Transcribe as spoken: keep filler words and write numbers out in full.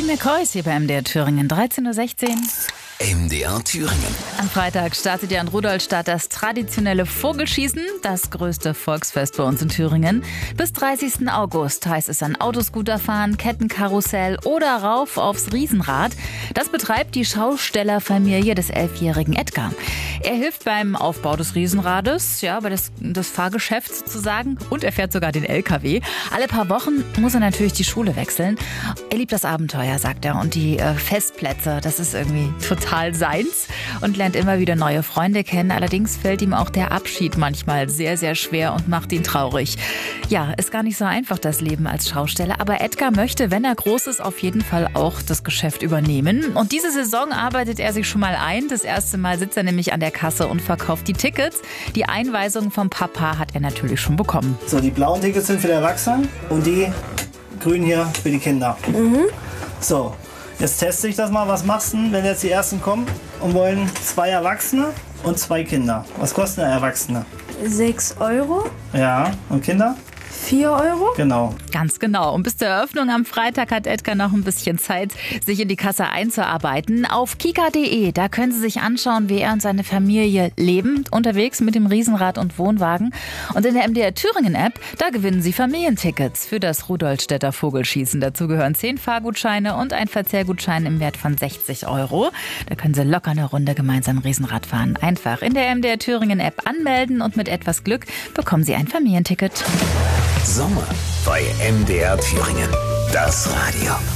Die McCoys hier bei M D R Thüringen, dreizehn Uhr sechzehn. M D R Thüringen. Am Freitag startet ja in Rudolstadt das traditionelle Vogelschießen, das größte Volksfest bei uns in Thüringen. Bis dreißigsten August heißt es an Autoscooter fahren, Kettenkarussell oder rauf aufs Riesenrad. Das betreibt die Schaustellerfamilie des elfjährigen Edgar. Er hilft beim Aufbau des Riesenrades, ja, bei das, das Fahrgeschäft sozusagen, und er fährt sogar den L K W. Alle paar Wochen muss er natürlich die Schule wechseln. Er liebt das Abenteuer, sagt er, und die äh, Festplätze, das ist irgendwie total seins, und lernt immer wieder neue Freunde kennen. Allerdings fällt ihm auch der Abschied manchmal sehr, sehr schwer und macht ihn traurig. Ja, ist gar nicht so einfach, das Leben als Schausteller, aber Edgar möchte, wenn er groß ist, auf jeden Fall auch das Geschäft übernehmen. Und diese Saison arbeitet er sich schon mal ein. Das erste Mal sitzt er nämlich an der Kasse und verkauft die Tickets. Die Einweisung vom Papa hat er natürlich schon bekommen. So, die blauen Tickets sind für die Erwachsenen und die grünen hier für die Kinder. Mhm. So, jetzt teste ich das mal. Was machst du, wenn jetzt die Ersten kommen und wollen zwei Erwachsene und zwei Kinder? Was kosten Erwachsene? sechs Euro. Ja, und Kinder? vier Euro? Genau. Ganz genau. Und bis zur Eröffnung am Freitag hat Edgar noch ein bisschen Zeit, sich in die Kasse einzuarbeiten. Auf kika punkt de, da können Sie sich anschauen, wie er und seine Familie leben, unterwegs mit dem Riesenrad und Wohnwagen. Und in der M D R Thüringen App, da gewinnen Sie Familientickets für das Rudolstädter Vogelschießen. Dazu gehören zehn Fahrgutscheine und ein Verzehrgutschein im Wert von sechzig Euro. Da können Sie locker eine Runde gemeinsam Riesenrad fahren. Einfach in der M D R Thüringen App anmelden und mit etwas Glück bekommen Sie ein Familienticket. Sommer bei M D R Thüringen. Das Radio.